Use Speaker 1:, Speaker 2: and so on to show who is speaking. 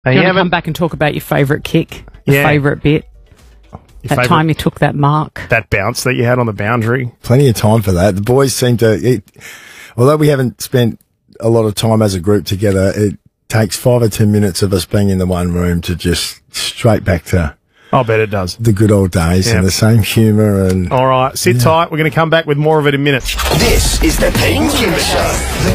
Speaker 1: You want to come back and talk about your favourite kick, your favourite bit? That time you took that mark.
Speaker 2: That bounce that you had on the boundary.
Speaker 3: Plenty of time for that. The boys seem to, although we haven't spent a lot of time as a group together, it takes 5 or 10 minutes of us being in the one room to just straight back to...
Speaker 2: I'll bet it does.
Speaker 3: The good old days and the same humour and...
Speaker 2: All right, sit tight. We're going to come back with more of it in minutes.
Speaker 4: This is the Pete and Kim Show.